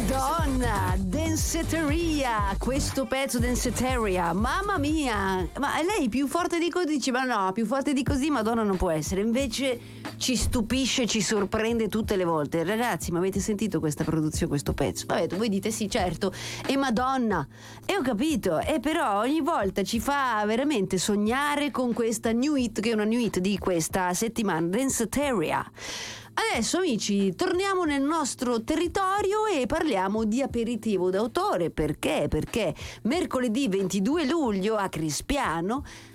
Madonna, Danceteria, questo pezzo Danceteria, mamma mia, ma lei più forte di così? Dice, ma no, più forte di così Madonna non può essere, invece ci stupisce, ci sorprende tutte le volte. Ragazzi, ma avete sentito questa produzione, questo pezzo? Vabbè, voi dite sì, certo, e Madonna, e ho capito, e però ogni volta ci fa veramente sognare con questa new hit, che è una new hit di questa settimana, Danceteria. Adesso amici torniamo nel nostro territorio e parliamo di aperitivo d'autore. Perché? Perché mercoledì 22 luglio a Crispiano